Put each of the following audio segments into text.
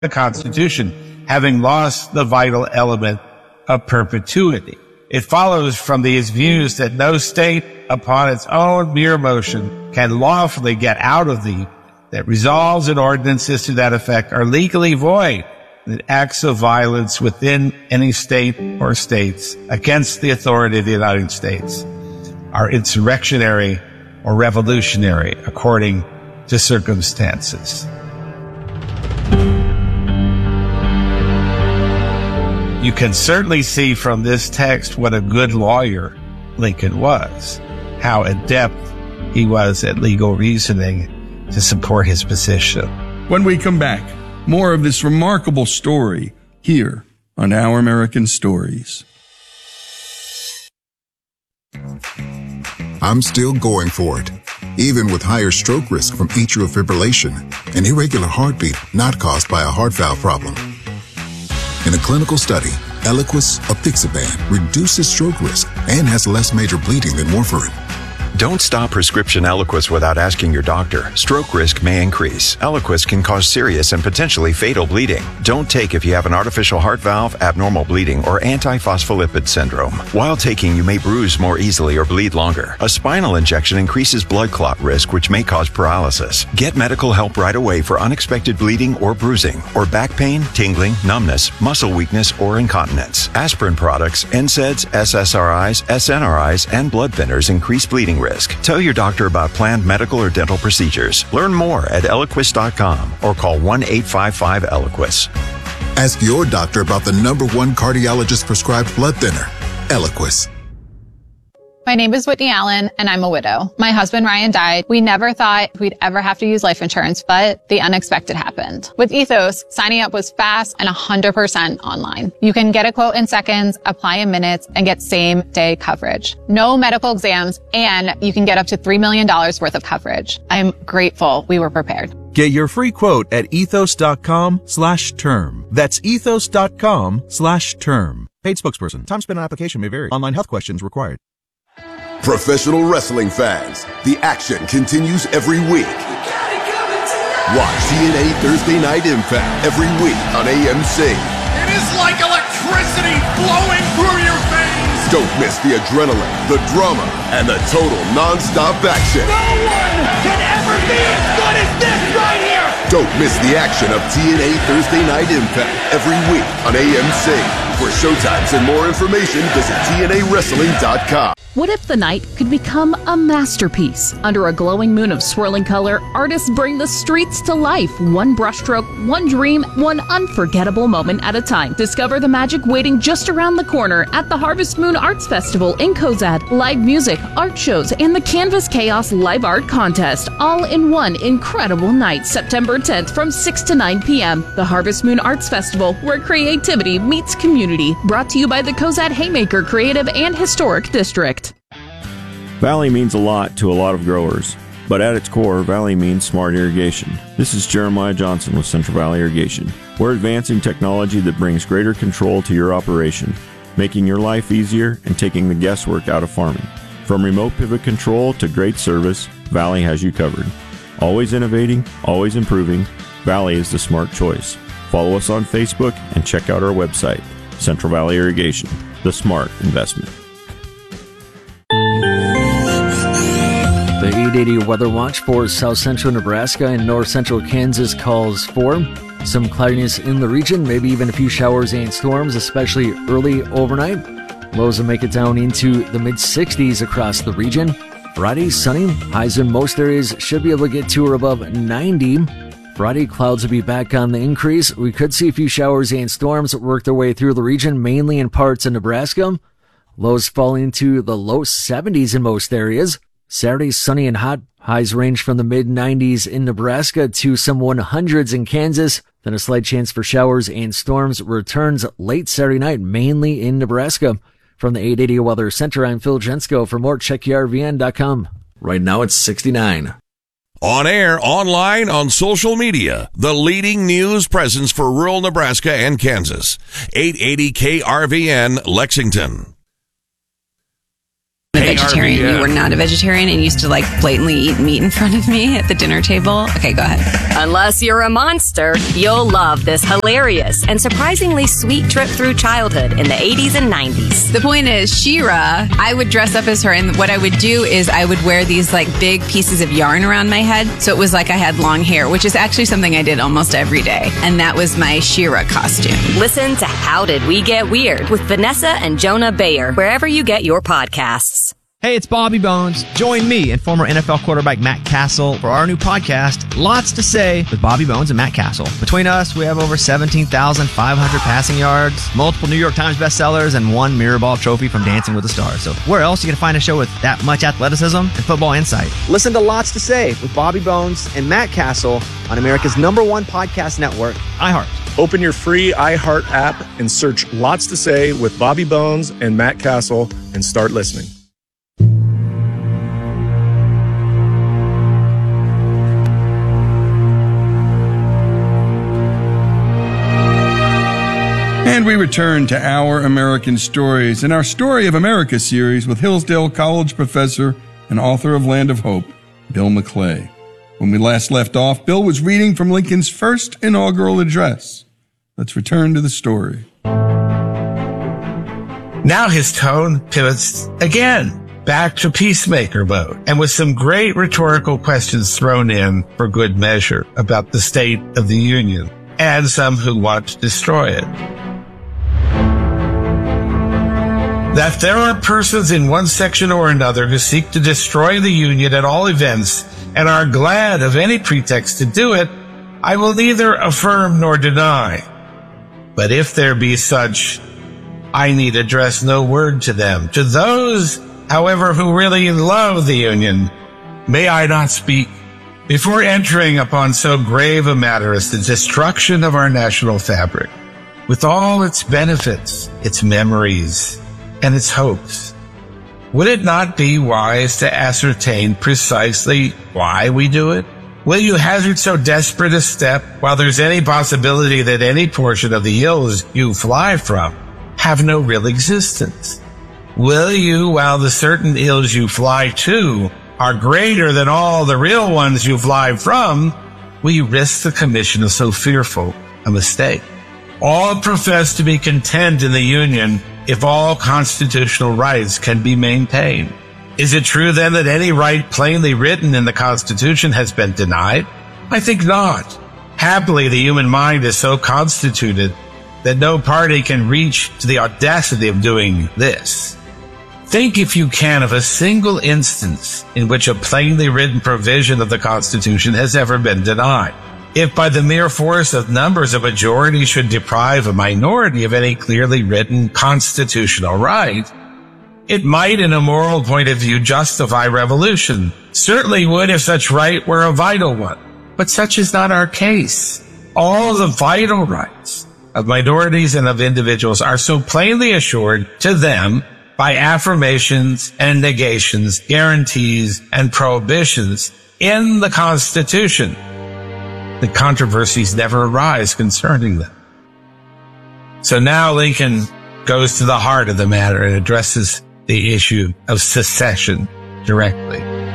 the Constitution, having lost the vital element of perpetuity. It follows from these views that no state, upon its own mere motion, can lawfully get out of thee, that resolves and ordinances to that effect are legally void, that acts of violence within any state or states against the authority of the United States are insurrectionary or revolutionary according to circumstances. You can certainly see from this text what a good lawyer Lincoln was, how adept he was at legal reasoning to support his position. When we come back, more of this remarkable story here on Our American Stories. I'm still going for it, even with higher stroke risk from atrial fibrillation, an irregular heartbeat not caused by a heart valve problem. In a clinical study, Eliquis apixaban reduces stroke risk and has less major bleeding than warfarin. Don't stop prescription Eliquis without asking your doctor. Stroke risk may increase. Eliquis can cause serious and potentially fatal bleeding. Don't take if you have an artificial heart valve, abnormal bleeding, or antiphospholipid syndrome. While taking, you may bruise more easily or bleed longer. A spinal injection increases blood clot risk, which may cause paralysis. Get medical help right away for unexpected bleeding or bruising, or back pain, tingling, numbness, muscle weakness, or incontinence. Aspirin products, NSAIDs, SSRIs, SNRIs, and blood thinners increase bleeding risk. Tell your doctor about planned medical or dental procedures. Learn more at Eliquis.com or call 1-855-ELIQUIS. Ask your doctor about the #1 cardiologist prescribed blood thinner, Eliquis. My name is Whitney Allen, and I'm a widow. My husband, Ryan, died. We never thought we'd ever have to use life insurance, but the unexpected happened. With Ethos, signing up was fast and 100% online. You can get a quote in seconds, apply in minutes, and get same-day coverage. No medical exams, and you can get up to $3 million worth of coverage. I'm grateful we were prepared. Get your free quote at ethos.com/term. That's ethos.com/term. Paid spokesperson. Time spent on application may vary. Online health questions required. Professional wrestling fans, the action continues every week. Watch TNA Thursday Night Impact every week on AMC. It is like electricity flowing through your veins. Don't miss the adrenaline, the drama, and the total non-stop action. No one can ever be as good as this right here. Don't miss the action of TNA Thursday Night Impact every week on AMC. For showtimes and more information, visit TNAWrestling.com. What if the night could become a masterpiece? Under a glowing moon of swirling color, artists bring the streets to life. One brushstroke, one dream, one unforgettable moment at a time. Discover the magic waiting just around the corner at the Harvest Moon Arts Festival in Cozad. Live music, art shows, and the Canvas Chaos Live Art Contest, all in one incredible night, September 10th from 6 to 9 p.m. The Harvest Moon Arts Festival, where creativity meets community. Brought to you by the Cozad Haymaker Creative and Historic District. Valley means a lot to a lot of growers, but at its core, Valley means smart irrigation. This is Jeremiah Johnson with Central Valley Irrigation. We're advancing technology that brings greater control to your operation, making your life easier and taking the guesswork out of farming. From remote pivot control to great service, Valley has you covered. Always innovating, always improving, Valley is the smart choice. Follow us on Facebook and check out our website, Central Valley Irrigation, the smart investment. The 880 Weather Watch for south central Nebraska and north central Kansas calls for some cloudiness in the region, maybe even a few showers and storms, especially early overnight. Lows will make it down into the mid-60s across the region. Friday, sunny. Highs in most areas should be able to get to or above 90. Friday, clouds will be back on the increase. We could see a few showers and storms work their way through the region, mainly in parts of Nebraska. Lows falling into the low 70s in most areas. Saturday, sunny and hot. Highs range from the mid-90s in Nebraska to some 100s in Kansas. Then a slight chance for showers and storms returns late Saturday night, mainly in Nebraska. From the 880 Weather Center, I'm Phil Jensko. For more, check ERVN.com. Right now, it's 69. On air, online, on social media, the leading news presence for rural Nebraska and Kansas. 880 KRVN, Lexington. A vegetarian. You were not a vegetarian and used to like blatantly eat meat in front of me at the dinner table. Okay, go ahead. Unless you're a monster, you'll love this hilarious and surprisingly sweet trip through childhood in the 80s and 90s. The point is, She-Ra, I would dress up as her, and what I would do is I would wear these like big pieces of yarn around my head, so it was like I had long hair, which is actually something I did almost every day, and that was my She-Ra costume. Listen to How Did We Get Weird with Vanessa and Jonah Bayer, wherever you get your podcasts. Hey, it's Bobby Bones. Join me and former NFL quarterback Matt Castle for our new podcast, Lots to Say with Bobby Bones and Matt Castle. Between us, we have over 17,500 passing yards, multiple New York Times bestsellers, and 1 Mirrorball trophy from Dancing with the Stars. So where else are you going to find a show with that much athleticism and football insight? Listen to Lots to Say with Bobby Bones and Matt Castle on America's #1 podcast network, iHeart. Open your free iHeart app and search Lots to Say with Bobby Bones and Matt Castle and start listening. And we return to Our American Stories in our Story of America series with Hillsdale College professor and author of Land of Hope, Bill McClay. When we last left off, Bill was reading from Lincoln's first inaugural address. Let's return to the story. Now his tone pivots again back to peacemaker mode, and with some great rhetorical questions thrown in for good measure about the state of the Union and some who want to destroy it. That there are persons in one section or another who seek to destroy the Union at all events and are glad of any pretext to do it, I will neither affirm nor deny. But if there be such, I need address no word to them. To those, however, who really love the Union, may I not speak? Before entering upon so grave a matter as the destruction of our national fabric, with all its benefits, its memories, and its hopes, would it not be wise to ascertain precisely why we do it? Will you hazard so desperate a step while there's any possibility that any portion of the ills you fly from have no real existence? Will you, while the certain ills you fly to are greater than all the real ones you fly from, will you risk the commission of so fearful a mistake? All profess to be content in the Union if all constitutional rights can be maintained. Is it true then that any right plainly written in the Constitution has been denied? I think not. Happily, the human mind is so constituted that no party can reach to the audacity of doing this. Think, if you can, of a single instance in which a plainly written provision of the Constitution has ever been denied. If by the mere force of numbers a majority should deprive a minority of any clearly written constitutional right, it might, in a moral point of view, justify revolution. Certainly would if such right were a vital one. But such is not our case. All the vital rights of minorities and of individuals are so plainly assured to them by affirmations and negations, guarantees and prohibitions in the Constitution, that controversies never arise concerning them. So now Lincoln goes to the heart of the matter and addresses the issue of secession directly.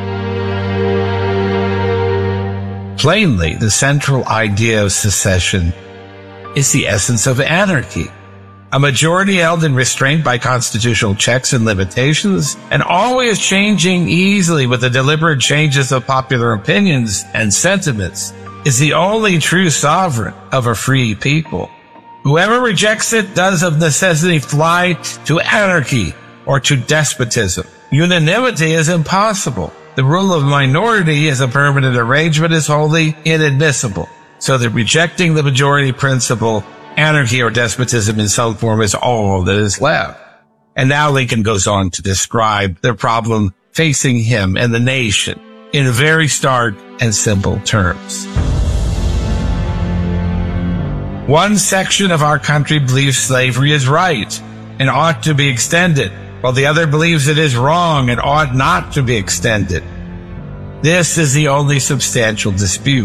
Plainly, the central idea of secession is the essence of anarchy. A majority held in restraint by constitutional checks and limitations, and always changing easily with the deliberate changes of popular opinions and sentiments, is the only true sovereign of a free people. Whoever rejects it does of necessity fly to anarchy or to despotism. Unanimity is impossible. The rule of minority as a permanent arrangement is wholly inadmissible. So that rejecting the majority principle, anarchy or despotism in some form is all that is left. And now Lincoln goes on to describe the problem facing him and the nation in very stark and simple terms. One section of our country believes slavery is right and ought to be extended, while the other believes it is wrong and ought not to be extended. This is the only substantial dispute.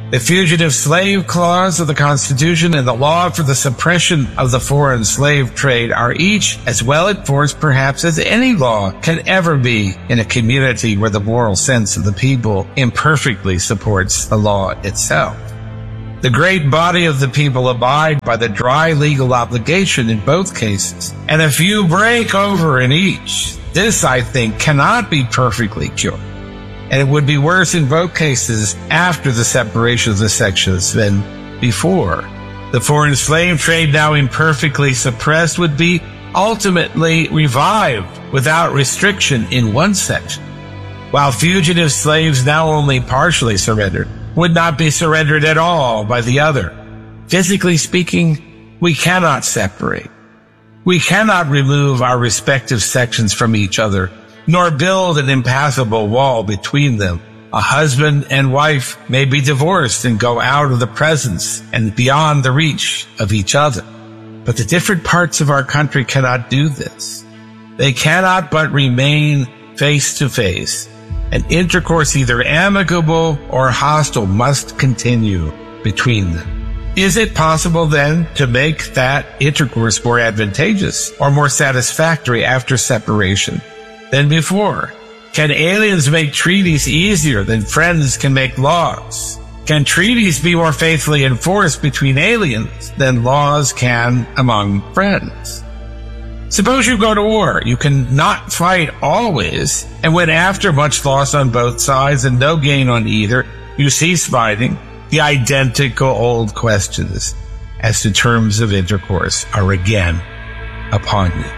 The Fugitive Slave Clause of the Constitution and the law for the suppression of the foreign slave trade are each as well enforced perhaps as any law can ever be in a community where the moral sense of the people imperfectly supports the law itself. The great body of the people abide by the dry legal obligation in both cases, and a few break over in each. This, I think, cannot be perfectly cured. And it would be worse in both cases after the separation of the sections than before. The foreign slave trade, now imperfectly suppressed, would be ultimately revived without restriction in one section, while fugitive slaves, now only partially surrendered, would not be surrendered at all by the other. Physically speaking, we cannot separate. We cannot remove our respective sections from each other, nor build an impassable wall between them. A husband and wife may be divorced and go out of the presence and beyond the reach of each other. But the different parts of our country cannot do this. They cannot but remain face to face, and intercourse, either amicable or hostile, must continue between them. Is it possible then to make that intercourse more advantageous or more satisfactory after separation than before? Can aliens make treaties easier than friends can make laws? Can treaties be more faithfully enforced between aliens than laws can among friends? Suppose you go to war. You can not fight always, and when after much loss on both sides and no gain on either, you cease fighting, the identical old questions as to terms of intercourse are again upon you.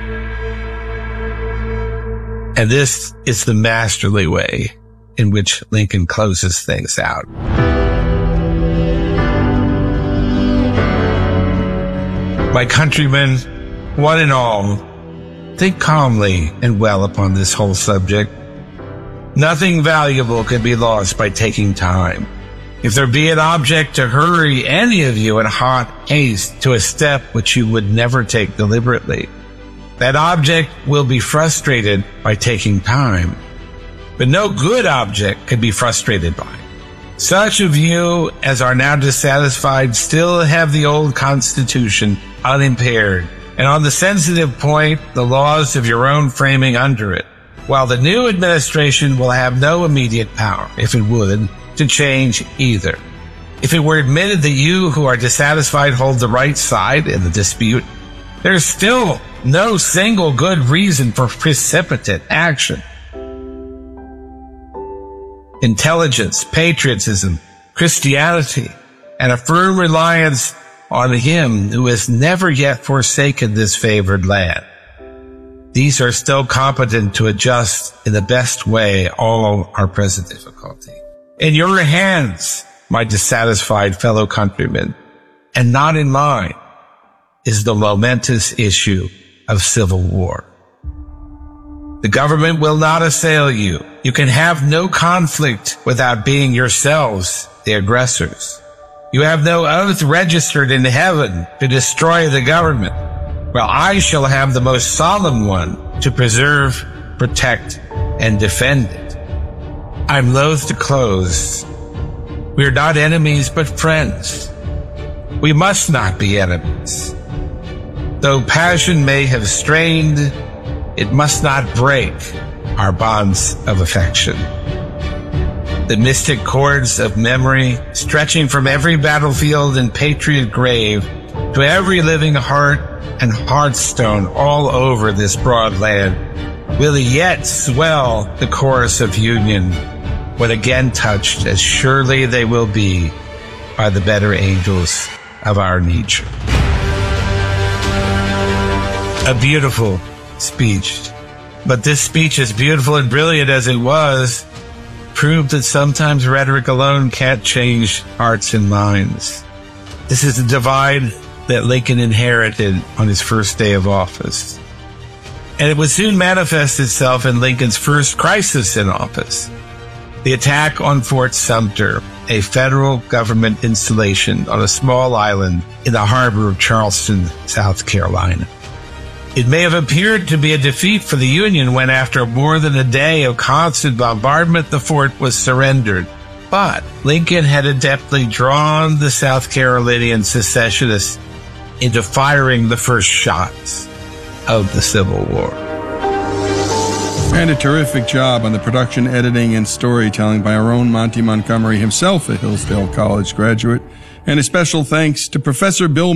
And this is the masterly way in which Lincoln closes things out. My countrymen, one and all, think calmly and well upon this whole subject. Nothing valuable can be lost by taking time. If there be an object to hurry any of you in hot haste to a step which you would never take deliberately, that object will be frustrated by taking time. But no good object can be frustrated by it. Such of you as are now dissatisfied still have the old Constitution unimpaired, and on the sensitive point, the laws of your own framing under it, while the new administration will have no immediate power, if it would, to change either. If it were admitted that you who are dissatisfied hold the right side in the dispute, there's still no single good reason for precipitate action. Intelligence, patriotism, Christianity, and a firm reliance on Him who has never yet forsaken this favored land. These are still competent to adjust in the best way all our present difficulty. In your hands, my dissatisfied fellow countrymen, and not in mine, is the momentous issue of civil war. The government will not assail you. You can have no conflict without being yourselves the aggressors. You have no oath registered in heaven to destroy the government. Well, I shall have the most solemn one to preserve, protect, and defend it. I'm loath to close. We are not enemies, but friends. We must not be enemies. Though passion may have strained, it must not break our bonds of affection. The mystic cords of memory, stretching from every battlefield and patriot grave to every living heart and hearthstone all over this broad land, will yet swell the chorus of union when again touched, as surely they will be by the better angels of our nature. A beautiful speech. But this speech, as beautiful and brilliant as it was, proved that sometimes rhetoric alone can't change hearts and minds. This is the divide that Lincoln inherited on his first day of office. And it would soon manifest itself in Lincoln's first crisis in office, the attack on Fort Sumter, a federal government installation on a small island in the harbor of Charleston, South Carolina. It may have appeared to be a defeat for the Union when, after more than a day of constant bombardment, the fort was surrendered. But Lincoln had adeptly drawn the South Carolinian secessionists into firing the first shots of the Civil War. And a terrific job on the production, editing, and storytelling by our own Monty Montgomery, himself a Hillsdale College graduate. And a special thanks to Professor Bill